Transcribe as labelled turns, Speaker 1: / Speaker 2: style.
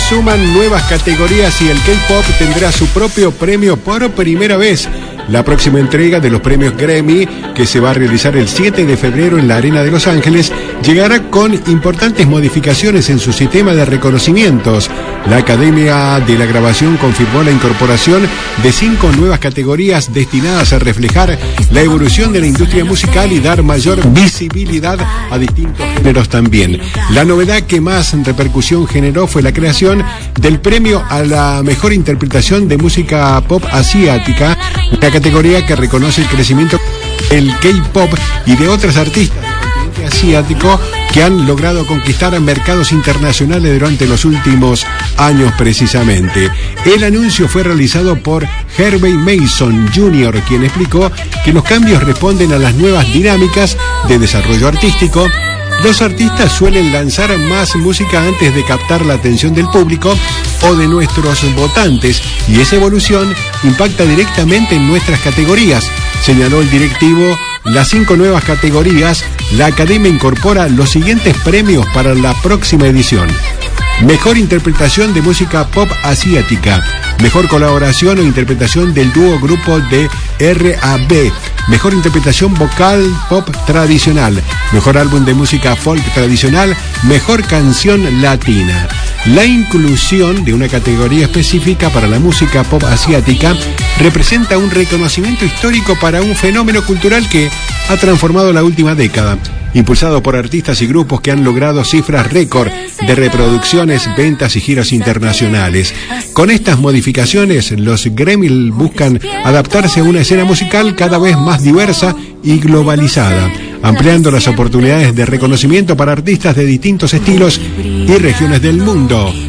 Speaker 1: suman nuevas categorías y el K-Pop tendrá su propio premio por primera vez. La próxima entrega de los premios Grammy, que se va a realizar el 7 de febrero en la Arena de Los Ángeles, llegará con importantes modificaciones en su sistema de reconocimientos. La Academia de la Grabación confirmó la incorporación de 5 nuevas categorías destinadas a reflejar la evolución de la industria musical y dar mayor visibilidad a distintos géneros también. La novedad que más repercusión generó fue la creación del premio a la mejor interpretación de música pop asiática, una categoría que reconoce el crecimiento del K-Pop y de otros artistas del continente asiático que han logrado conquistar mercados internacionales durante los últimos años precisamente. El anuncio fue realizado por Harvey Mason Jr., quien explicó que los cambios responden a las nuevas dinámicas de desarrollo artístico. Los artistas suelen lanzar más música antes de captar la atención del público o de nuestros votantes, y esa evolución impacta directamente en nuestras categorías, señaló el directivo. Las 5 nuevas categorías, la Academia incorpora los siguientes premios para la próxima edición: Mejor interpretación de música pop asiática, Mejor colaboración o interpretación del dúo grupo de R&B, Mejor interpretación vocal pop tradicional, Mejor álbum de música folk tradicional, Mejor canción latina. La inclusión de una categoría específica para la música pop asiática representa un reconocimiento histórico para un fenómeno cultural que ha transformado la última década, impulsado por artistas y grupos que han logrado cifras récord de reproducciones, ventas y giras internacionales. Con estas modificaciones, los Grammy buscan adaptarse a una escena musical cada vez más diversa y globalizada, ampliando las oportunidades de reconocimiento para artistas de distintos estilos y regiones del mundo.